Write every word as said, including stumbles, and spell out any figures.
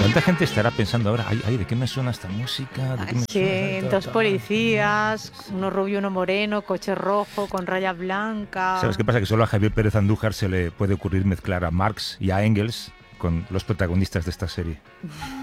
¿Cuánta gente estará pensando ahora, ay, ay, ¿de qué me suena esta música? ¿De qué me Sí, suena dos esta- policías, uno rubio, uno moreno, coche rojo con rayas blancas. ¿Sabes qué pasa? Que solo a Javier Pérez Andújar se le puede ocurrir mezclar a Marx y a Engels con los protagonistas de esta serie.